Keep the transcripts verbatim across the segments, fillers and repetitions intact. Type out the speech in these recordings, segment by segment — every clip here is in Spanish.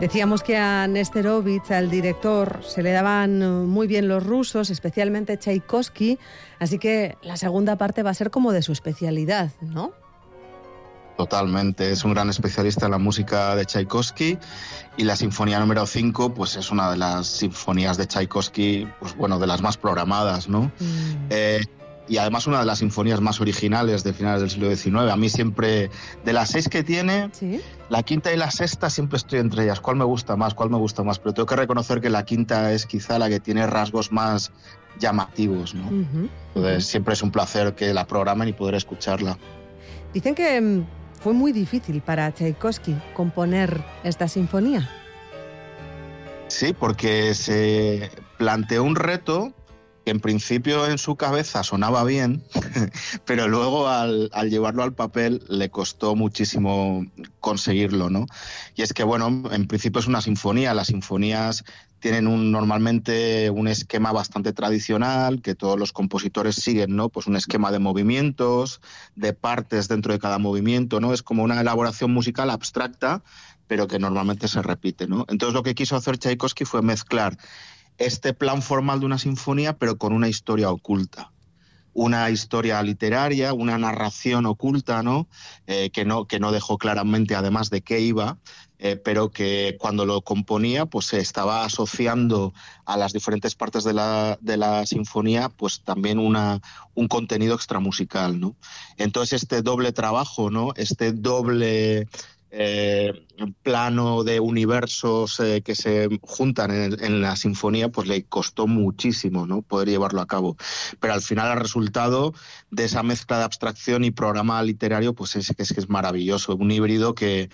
Decíamos que a Nesterovich, al director, se le daban muy bien los rusos, especialmente Tchaikovsky, así que la segunda parte va a ser como de su especialidad, ¿no? Totalmente, es un gran especialista en la música de Tchaikovsky y la Sinfonía número cinco pues es una de las sinfonías de Tchaikovsky, pues bueno, de las más programadas, ¿no? Mm. Eh, y además una de las sinfonías más originales de finales del siglo diecinueve. A mí siempre, de las seis que tiene, ¿sí?, la quinta y la sexta siempre estoy entre ellas. ¿Cuál me gusta más? ¿Cuál me gusta más? Pero tengo que reconocer que la quinta es quizá la que tiene rasgos más llamativos, ¿no? Uh-huh, Entonces uh-huh. siempre es un placer que la programen y poder escucharla. Dicen que fue muy difícil para Tchaikovsky componer esta sinfonía. Sí, porque se planteó un reto que en principio en su cabeza sonaba bien, pero luego al, al llevarlo al papel le costó muchísimo conseguirlo, ¿no? Y es que, bueno, en principio es una sinfonía. Las sinfonías tienen un, normalmente un esquema bastante tradicional que todos los compositores siguen, ¿no? Pues un esquema de movimientos, de partes dentro de cada movimiento, ¿no? Es como una elaboración musical abstracta, pero que normalmente se repite, ¿no? Entonces lo que quiso hacer Tchaikovsky fue mezclar este plan formal de una sinfonía, pero con una historia oculta. Una historia literaria, una narración oculta, ¿no? Eh, que no, que no dejó claramente además de qué iba, eh, pero que cuando lo componía pues se estaba asociando a las diferentes partes de la, de la sinfonía pues también una, un contenido extramusical, ¿no? Entonces este doble trabajo, ¿no? Este doble Eh, plano de universos eh, que se juntan en, en la sinfonía, pues le costó muchísimo, ¿no?, poder llevarlo a cabo. Pero al final el resultado de esa mezcla de abstracción y programa literario pues es que es, es maravilloso, un híbrido que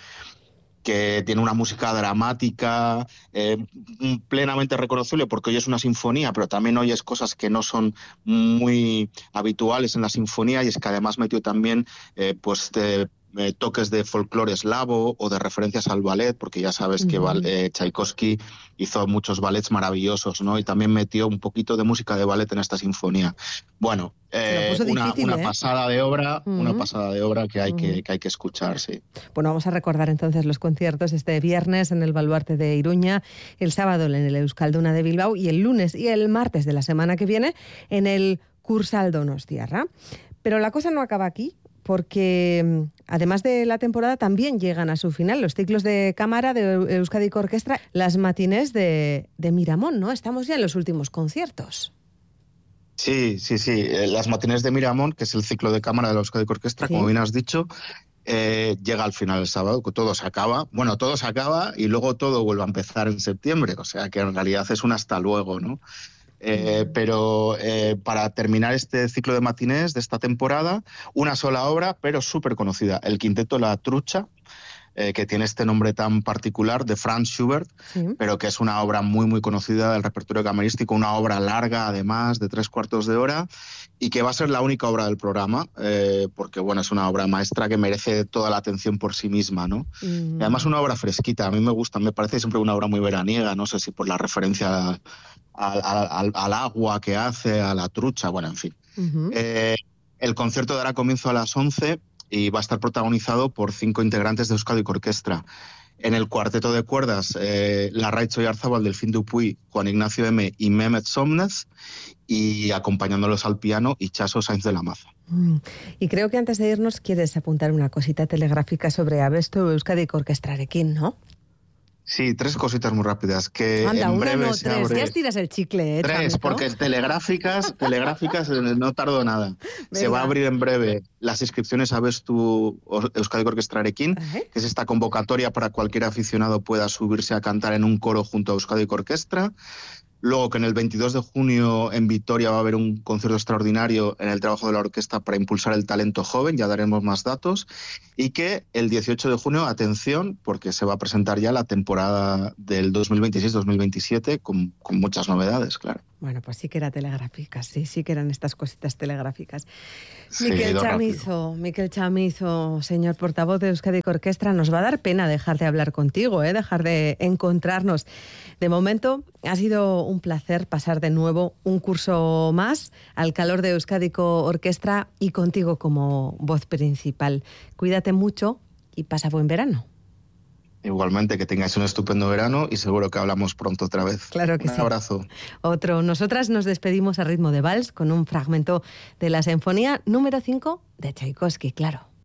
que tiene una música dramática, eh, plenamente reconocible porque oyes una sinfonía, pero también oyes cosas que no son muy habituales en la sinfonía, y es que además metió también eh, pues de, eh, toques de folclore eslavo o de referencias al ballet, porque ya sabes uh-huh. que eh, Tchaikovsky hizo muchos ballets maravillosos, ¿no? Y también metió un poquito de música de ballet en esta sinfonía. Bueno, eh, una, difícil, una ¿eh? pasada de obra, uh-huh. una pasada de obra que hay, uh-huh. que, que hay que escuchar, sí. Bueno, vamos a recordar entonces los conciertos este viernes en el Baluarte de Iruña, el sábado en el Euskalduna de Bilbao y el lunes y el martes de la semana que viene en el Kursaal Donostiarra. Pero la cosa no acaba aquí, porque además de la temporada también llegan a su final los ciclos de cámara de Euskadiko Orkestra, las matinés de, de Miramón, ¿no? Estamos ya en los últimos conciertos. Sí, sí, sí. Las matinés de Miramón, que es el ciclo de cámara de la Euskadiko Orkestra, ¿sí?, como bien has dicho, eh, llega al final el sábado, que todo se acaba. Bueno, todo se acaba y luego todo vuelve a empezar en septiembre. O sea que en realidad es un hasta luego, ¿no? Eh, pero eh, para terminar este ciclo de matinés de esta temporada, una sola obra, pero súper conocida, el quinteto La Trucha, eh, que tiene este nombre tan particular, de Franz Schubert, sí, pero que es una obra muy muy conocida del repertorio camerístico, una obra larga además, de tres cuartos de hora, y que va a ser la única obra del programa, eh, porque bueno, es una obra maestra que merece toda la atención por sí misma, ¿no? Mm. Y además una obra fresquita, a mí me gusta, me parece siempre una obra muy veraniega, no sé si por la referencia Al, al, al agua que hace, a la trucha, bueno, en fin. Uh-huh. Eh, el concierto dará comienzo a las once y va a estar protagonizado por cinco integrantes de Euskadiko Orkestra. En el cuarteto de cuerdas, eh, Larraitz Oyarzábal, Delfín Dupuy, Juan Ignacio M. y Mehmet Somnez, y acompañándolos al piano, Itxaso Sainz de la Maza. Mm. Y creo que antes de irnos quieres apuntar una cosita telegráfica sobre Abestu Euskadiko Orkestrarekin, ¿no? Sí, tres cositas muy rápidas. Que Anda, en uno, breve no, se tres. abre... Ya estiras el chicle, ¿eh? Tres, Chamito. porque telegráficas, telegráficas no tardo nada. Venga. Se va a abrir en breve las inscripciones a Abestu Euskadiko Orkestrarekin, ¿eh?, que es esta convocatoria para cualquier aficionado pueda subirse a cantar en un coro junto a Euskadiko Orkestra. Luego que en el veintidós de junio en Vitoria va a haber un concierto extraordinario en el trabajo de la orquesta para impulsar el talento joven, ya daremos más datos, y que el dieciocho de junio, atención, porque se va a presentar ya la temporada del dos mil veintiséis dos mil veintisiete con, con muchas novedades, claro. Bueno, pues sí que era telegráficas, sí, sí que eran estas cositas telegráficas. Sí, Miquel Chamizo, Miquel Chamizo, señor portavoz de Euskadiko Orkestra, nos va a dar pena dejar de hablar contigo, ¿eh? dejar de encontrarnos. De momento ha sido un placer pasar de nuevo un curso más al calor de Euskadiko Orkestra y contigo como voz principal. Cuídate mucho y pasa buen verano. Igualmente, que tengáis un estupendo verano y seguro que hablamos pronto otra vez. Claro que un sí. Un abrazo. Otro. Nosotras nos despedimos a ritmo de vals con un fragmento de la sinfonía número cinco de Tchaikovsky, claro.